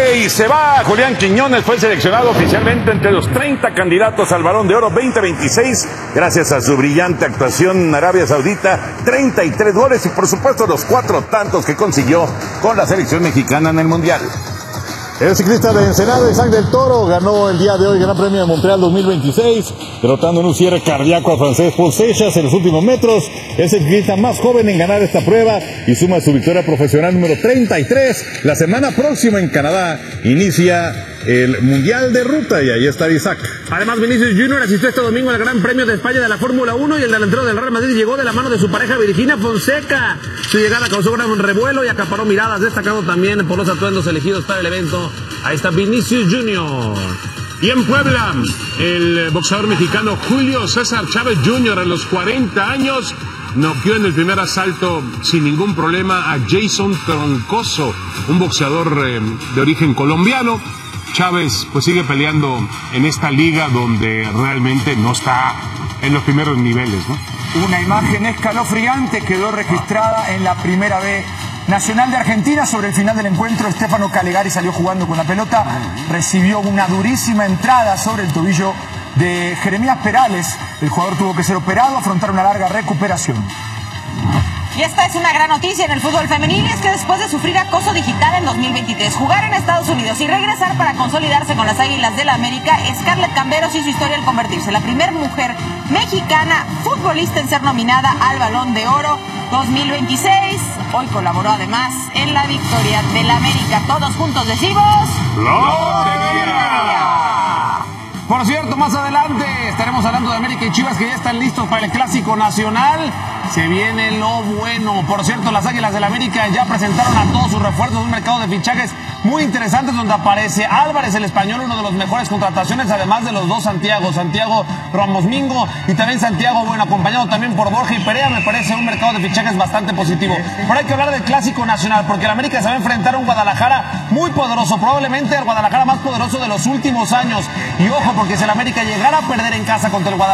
y se va. Julián Quiñones fue seleccionado oficialmente entre los 30 candidatos al Balón de Oro 2026, gracias a su brillante actuación en Arabia Saudita, 33 goles y por supuesto los 4 tantos que consiguió con la selección mexicana en el Mundial. El ciclista de Ensenada, Isaac del Toro, ganó el día de hoy el Gran Premio de Montreal 2026, derrotando en un cierre cardíaco a francés Paul Seixas en los últimos metros. Es el ciclista más joven en ganar esta prueba y suma su victoria profesional número 33. La semana próxima en Canadá inicia el Mundial de Ruta y ahí está Isaac. Además, Vinicius Jr. asistió este domingo al Gran Premio de España de la Fórmula 1 y el delantero del Real Madrid llegó de la mano de su pareja Virginia Fonseca. Su llegada causó gran revuelo y acaparó miradas, destacado también por los atuendos elegidos para el evento. Ahí está Vinicius Jr. Y en Puebla, el boxeador mexicano Julio César Chávez Jr. a los 40 años noqueó en el primer asalto sin ningún problema a Jason Troncoso, un boxeador de origen colombiano. Chávez pues sigue peleando en esta liga donde realmente no está en los primeros niveles, ¿no? Una imagen escalofriante quedó registrada en la Primera B Nacional de Argentina. Sobre el final del encuentro, Estefano Calegari salió jugando con la pelota, recibió una durísima entrada sobre el tobillo de Jeremías Perales. El jugador tuvo que ser operado, afrontar una larga recuperación. Y esta es una gran noticia en el fútbol femenil, y es que después de sufrir acoso digital en 2023, jugar en Estados Unidos y regresar para consolidarse con las Águilas del la América, Scarlett Camberos hizo historia al convertirse en la primera mujer mexicana futbolista en ser nominada al Balón de Oro 2026. Hoy colaboró además en la victoria del América. Todos juntos decimos ¡Gloria! Por cierto, más adelante estaremos hablando de América y Chivas, que ya están listos para el Clásico Nacional. Se viene lo bueno. Por cierto, las Águilas del América ya presentaron a todos sus refuerzos, un mercado de fichajes muy interesantes donde aparece Álvarez, el español, uno de los mejores contrataciones, además de los dos Santiago Ramos Mingo y también Santiago, bueno, acompañado también por Borja y Perea. Me parece un mercado de fichajes bastante positivo. Pero hay que hablar del Clásico Nacional, porque el América se va a enfrentar a un Guadalajara muy poderoso, probablemente el Guadalajara más poderoso de los últimos años. Y ojo, porque si el América llegara a perder en casa contra el Guadalajara,